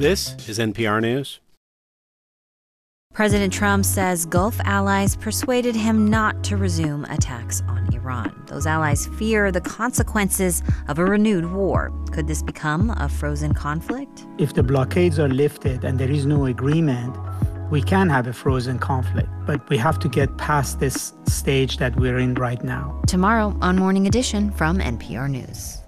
This is NPR News. President Trump says Gulf allies persuaded him not to resume attacks on Iran. Those allies fear the consequences of a renewed war. Could this become a frozen conflict? If the blockades are lifted and there is no agreement, we can have a frozen conflict. But we have to get past this stage that we're in right now. Tomorrow on Morning Edition from NPR News.